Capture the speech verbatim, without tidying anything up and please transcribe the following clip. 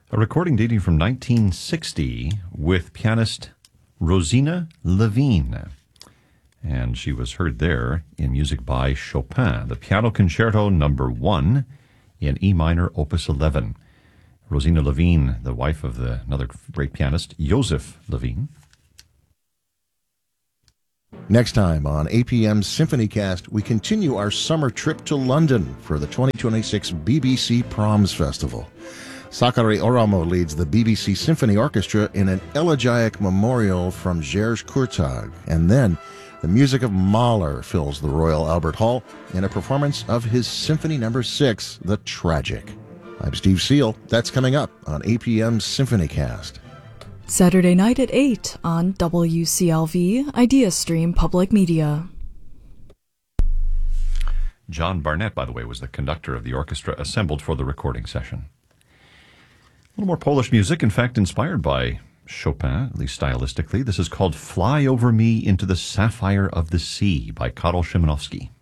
A recording dating from nineteen sixty with pianist Rosina Levine. And she was heard there in music by Chopin, the Piano Concerto number one in E minor, opus eleven. Rosina Levine, the wife of the, another great pianist, Joseph Levine. Next time on A P M's SymphonyCast, we continue our summer trip to London for the twenty twenty-six B B C Proms Festival. Sakari Oramo leads the B B C Symphony Orchestra in an elegiac memorial from Jerzy Kurtag, and then the music of Mahler fills the Royal Albert Hall in a performance of his Symphony Number Six, The Tragic. I'm Steve Seal. That's coming up on A P M's SymphonyCast. Saturday night at eight on W C L V IdeaStream Public Media. John Barnett, by the way, was the conductor of the orchestra assembled for the recording session. A little more Polish music, in fact, inspired by Chopin, at least stylistically. This is called Fly Over Me into the Sapphire of the Sea by Karol Szymanowski.